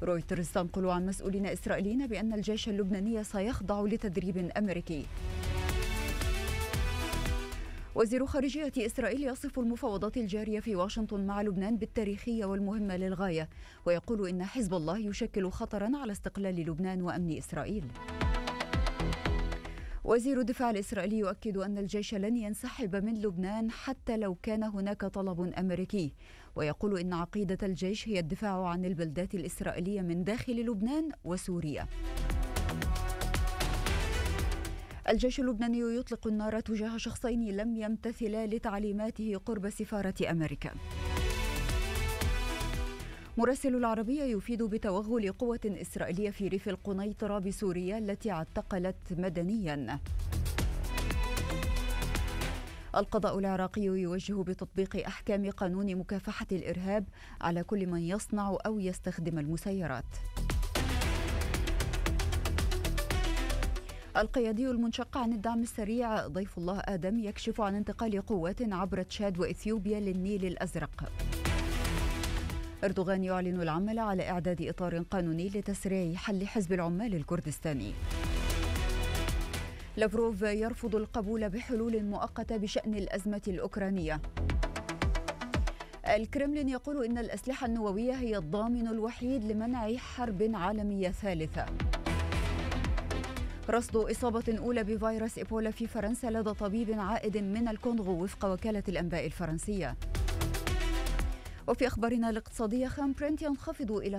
رويترز تنقل عن مسؤولين إسرائيليين بأن الجيش اللبناني سيخضع لتدريب أمريكي. وزير خارجية إسرائيل يصف المفاوضات الجارية في واشنطن مع لبنان بالتاريخية والمهمة للغاية، ويقول إن حزب الله يشكل خطرا على استقلال لبنان وأمن إسرائيل. وزير الدفاع الإسرائيلي يؤكد أن الجيش لن ينسحب من لبنان حتى لو كان هناك طلب أمريكي، ويقول إن عقيدة الجيش هي الدفاع عن البلدات الإسرائيلية من داخل لبنان وسوريا. الجيش اللبناني يطلق النار تجاه شخصين لم يمتثلا لتعليماته قرب سفارة أمريكا. مراسل العربية يفيد بتوغل قوة إسرائيلية في ريف القنيطرة بسوريا التي اعتقلت مدنيا. القضاء العراقي يوجه بتطبيق أحكام قانون مكافحة الإرهاب على كل من يصنع أو يستخدم المسيرات. القيادي المنشق عن الدعم السريع ضيف الله آدم يكشف عن انتقال قوات عبر تشاد وإثيوبيا للنيل الأزرق. أردوغان يعلن العمل على إعداد إطار قانوني لتسريع حل حزب العمال الكردستاني. لافروف يرفض القبول بحلول مؤقتة بشأن الأزمة الأوكرانية. الكرملين يقول إن الأسلحة النووية هي الضامن الوحيد لمنع حرب عالمية ثالثة. رصد إصابة أولى بفيروس إيبولا في فرنسا لدى طبيب عائد من الكونغو وفق وكالة الأنباء الفرنسية. وفي أخبارنا الاقتصادية، خام برنت ينخفض إلى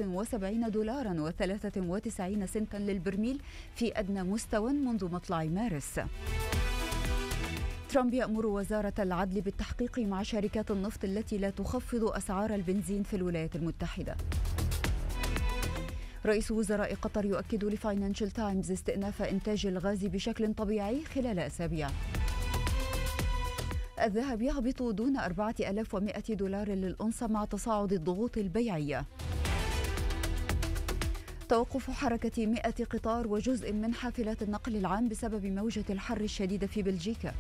$75.93 للبرميل في أدنى مستوى منذ مطلع مارس. ترامب يأمر وزارة العدل بالتحقيق مع شركات النفط التي لا تخفض أسعار البنزين في الولايات المتحدة. رئيس وزراء قطر يؤكد لفاينانشال تايمز استئناف إنتاج الغاز بشكل طبيعي خلال أسابيع. الذهب يهبط دون $4100 للأونصة مع تصاعد الضغوط البيعية. توقف حركة 100 قطار وجزء من حافلات النقل العام بسبب موجة الحر الشديدة في بلجيكا.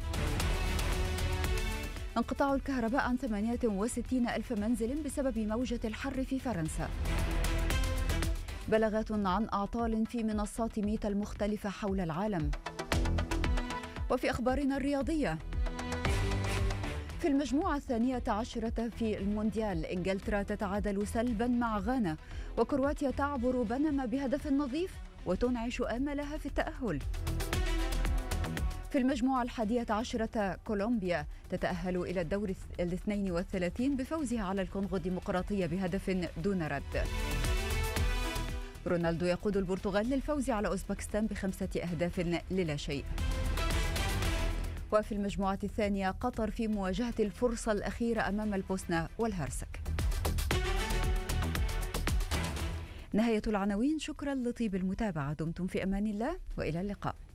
انقطاع الكهرباء عن 68 ألف منزل بسبب موجة الحر في فرنسا. بلاغات عن أعطال في منصات ميتا المختلفة حول العالم. وفي أخبارنا الرياضية، في المجموعة 12 في المونديال إنجلترا تتعادل سلبا مع غانا، وكرواتيا تعبر بنما بهدف نظيف وتنعش آمالها في التأهل. في المجموعة 11 كولومبيا تتأهل إلى الدور 32 بفوزها على الكونغو الديمقراطية بهدف دون رد. رونالدو يقود البرتغال للفوز على أوزبكستان ب5 أهداف للا شيء. وفي المجموعة الثانية قطر في مواجهة الفرصة الأخيرة أمام البوسنة والهرسك. نهاية العناوين، شكرا لطيب المتابعة، دمتم في أمان الله وإلى اللقاء.